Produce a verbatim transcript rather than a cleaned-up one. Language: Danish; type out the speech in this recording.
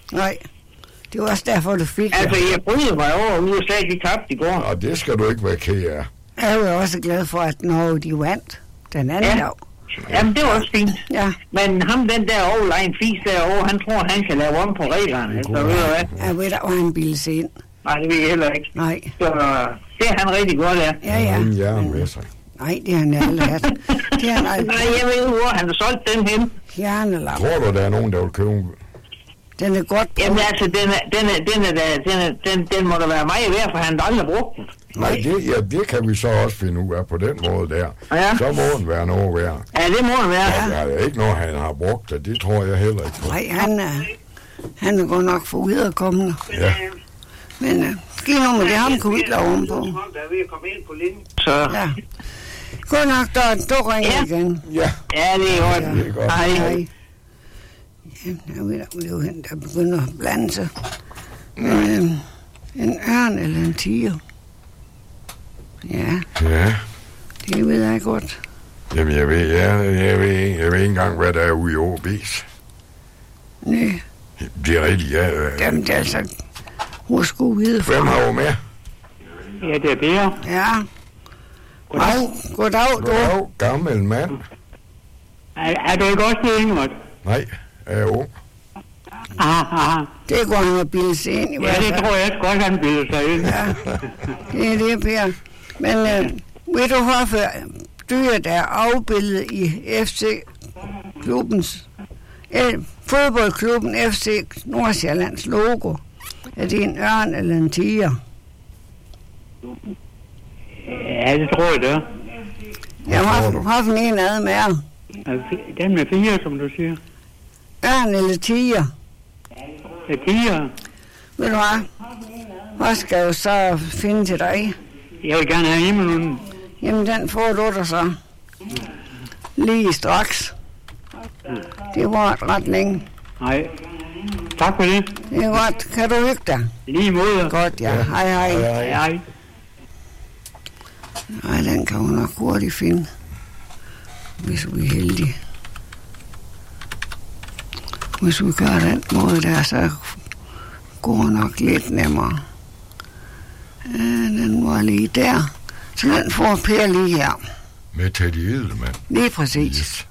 Nej. Det var også derfor, du fik det. Altså, jeg bryder mig over, at U S A de tabte i går. Og det skal du ikke være ked af. Jeg var også glad for, at Norge de vandt den anden Ja. dag. Jamen, det var også fint. Ja. Men ham, den der overline fis derovre, han tror, han kan lave om på reglerne. Altså, ved du hvad? Jeg ved, der var en bil ind. Nej, det ved jeg heller ikke. Nej. Så det er han rigtig godt af. Ja, ja. Ingen jern med sig. Nej, det har han aldrig haft. Det har han aldrig. Nej, jeg ved hvor han har solgt den hen. Hjernelap. Tror du, der er nogen, der vil købe? Den er godt brugt. Jamen altså, den, er, den, er, den, er, den, er, den, den må da være meget værd, for han har aldrig brugt den. Nej, det, ja, det kan vi så også finde ud af på den måde der. Ja. Så må den være noget værd. Ja, det må den være. Ja, det er ikke noget, han har brugt, og det tror jeg heller ikke på. Nej, han er, han er godt nok for udadkommende. Ja. Men uh, skidt nu med det, ham kunne vi ikke lave om på. Så. Ja. God nok, da du ringer Ja. igen. Ja, Ja, det er godt. det er godt. Hej. Hej. Ja, jeg ved, der er jo hende, der begynder at blande sig. Men øh, en ørn eller en tiger. Ja, Ja, det ved jeg godt. jamen jeg ved, jeg, jeg, ved, ikke- jeg ved ikke engang, hvad der er ude i O B's. Nej, Det er rigtigt, ja. øh, jamen det er altså... Hvor skulle vi vide Hvem fra? har jo med? Ja, det er Per. Ja. Goddag. Goddag, du. Goddag, gammel mand. Er, er du ikke også det, Ingrid? Nej, jeg er ung. Aha, aha. Det går han at bilde sig ind i Ja, hvert det fald. tror jeg godt, han bilder sig ind. Ja, det er det, Per. Men øh, ved du hvorfor dyret er afbildet i F C-klubbens, eh, fodboldklubben F C Nordsjællands logo? Er det en ørn eller en tiger? Ja, det tror jeg, det er. Jeg har haft en ad med jer. Den med fire, som du siger. Ørn eller tiger? Det er fire. Ved du hvad? Hvad skal jeg så finde til dig? Jeg vil gerne have himlen. Jamen, den får du da så. Lige straks. Det var ret længe. Nej. Tak for det. Det er godt. Kan du hygge dig? Lige mod. Godt, ja. Hej, hej. Hej, hej. Nej, den kan hun nok hurtigt finde. Hvis vi er heldige. Hvis vi gør den måde der, så går det nok lidt nemmere. Ja, den var lige der. Så den får Per lige her. Med Teddy Edelmann. Lige præcis. Yes.